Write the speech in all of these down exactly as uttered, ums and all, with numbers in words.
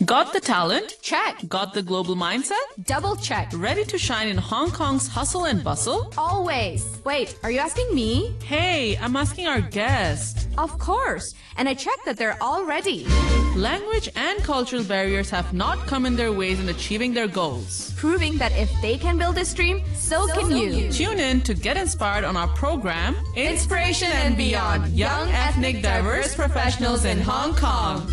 Got the talent? Check. Got the global mindset? Double check. Ready to shine in Hong Kong's hustle and bustle? Always. Wait, are you asking me? Hey, I'm asking our guest. Of course. And I checked that they're all ready. Language and cultural barriers have not come in their ways in achieving their goals. Proving that if they can build this dream, so, so can you. you. Tune in to get inspired on our program, Inspiration and Beyond, Young Ethnic Diverse Professionals in Hong Kong.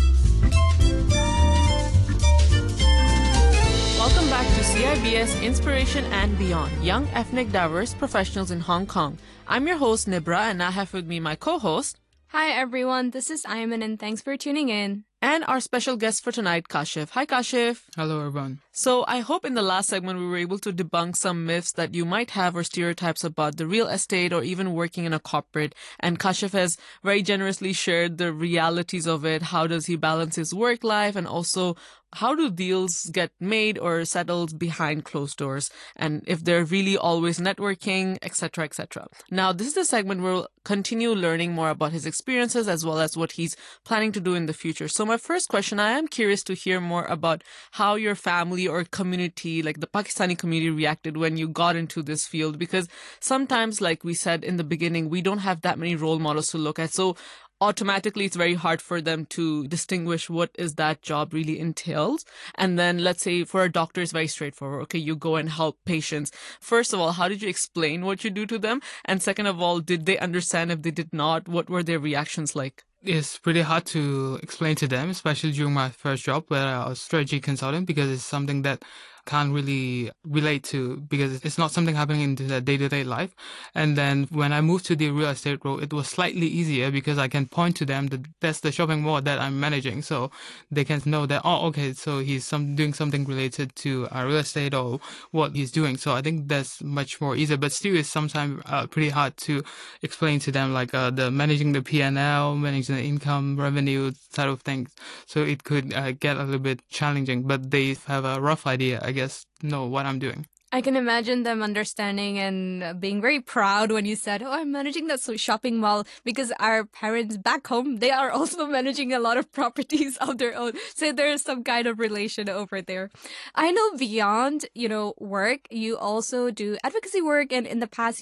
Welcome back to C I B S Inspiration and Beyond, Young Ethnic Diverse Professionals in Hong Kong. I'm your host, Nibra, and I have with me my co-host. Hi everyone, this is Ayman and thanks for tuning in. And our special guest for tonight, Kashif. Hi, Kashif. Hello, everyone. So I hope in the last segment we were able to debunk some myths that you might have or stereotypes about the real estate or even working in a corporate. And Kashif has very generously shared the realities of it. How does he balance his work life? And also, how do deals get made or settled behind closed doors? And if they're really always networking, et cetera, et cetera. Now, this is the segment where we'll continue learning more about his experiences as well as what he's planning to do in the future. So my first question, I am curious to hear more about how your family or community, like the Pakistani community, reacted when you got into this field. Because sometimes, like we said in the beginning, we don't have that many role models to look at. So automatically, it's very hard for them to distinguish what is that job really entails. And then let's say for a doctor, it's very straightforward. Okay, you go and help patients. First of all, how did you explain what you do to them? And second of all, did they understand? If they did not, what were their reactions like? It's pretty hard to explain to them, especially during my first job where I was strategy consultant, because it's something that can't really relate to because it's not something happening in their day-to-day life. And then when I moved to the real estate role, it was slightly easier because I can point to them that that's the shopping mall that I'm managing. So they can know that, oh, okay, so he's some doing something related to uh, real estate or what he's doing. So I think that's much more easier, but still it's sometimes uh, pretty hard to explain to them, like uh, the managing the P and L, managing the income, revenue side of things. So it could uh, get a little bit challenging, but they have a rough idea, I guess, know what I'm doing. I can imagine them understanding and being very proud when you said, oh, I'm managing that shopping mall, because our parents back home, they are also managing a lot of properties of their own. So there's some kind of relation over there. I know beyond, you know, work, you also do advocacy work, and in the past,